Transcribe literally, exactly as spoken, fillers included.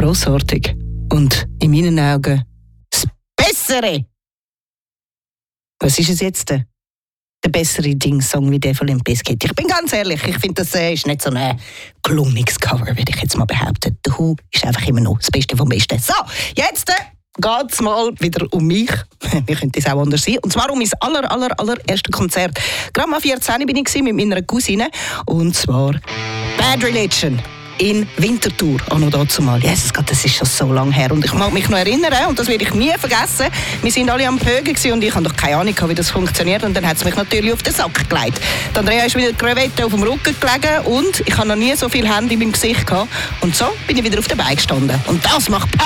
grossartig. Und in meinen Augen das Bessere. Was ist es jetzt? Der bessere Ding-Song wie der von Limp Bizkit. Ich bin ganz ehrlich, ich finde, das äh, ist nicht so ein gelungenes Cover, würde ich jetzt mal behaupten. Der Who ist einfach immer noch das Beste vom Besten. So, jetzt äh, geht es mal wieder um mich. Wie könnte es auch anders sein? Und zwar um mein aller, aller, aller erstes Konzert. Gerade mal vierzehn war ich mit meiner Cousine. Und zwar Bad Religion in Winterthur, auch noch dazu mal. Jesus Gott, das ist schon so lange her. Und ich mag mich noch erinnern, und das werde ich nie vergessen, wir waren alle am Pögen und ich hatte doch keine Ahnung, wie das funktioniert. Und dann hat es mich natürlich auf den Sack gelegt. Die Andrea ist wieder die Gravette auf dem Rücken gelegen und ich habe noch nie so viele Hände in meinem Gesicht gehabt. Und so bin ich wieder auf den Beinen gestanden. Und das macht